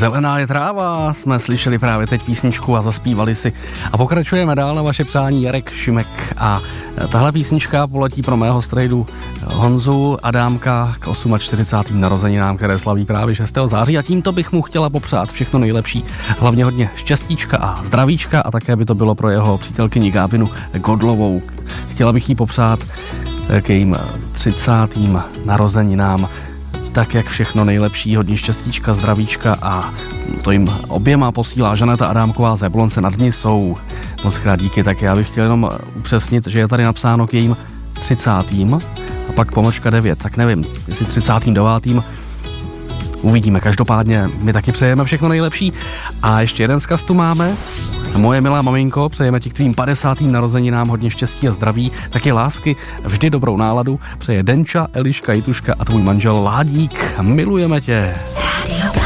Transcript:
Zelená je tráva, jsme slyšeli právě teď písničku a zaspívali si. A pokračujeme dál na vaše přání, Jarek Šimek. A tahle písnička poletí pro mého strejdu Honzu Adámka k 48. narozeninám, které slaví právě 6. září. A tímto bych mu chtěla popřát všechno nejlepší. Hlavně hodně štěstíčka a zdravíčka a také by to bylo pro jeho přítelkyni Gávinu Godlovou. Chtěla bych jí popřát k jejím 30. narozeninám tak jak všechno nejlepší, hodně štěstíčka, zdravíčka a to jim oběma posílá Žaneta Adámková z Jablonce nad Nisou. Moc krát díky, tak já bych chtěl jenom upřesnit, že je tady napsáno k jejím 30. a pak pomlčka 9, tak nevím, jestli 39. Uvidíme, každopádně my taky přejeme všechno nejlepší. A ještě jeden vzkaz tu máme. Moje milá maminko, přejeme ti k tvým 50. narozeninám hodně štěstí a zdraví, taky lásky, vždy dobrou náladu, přeje Denča, Eliška, Jituška a tvůj manžel Ládík. Milujeme tě.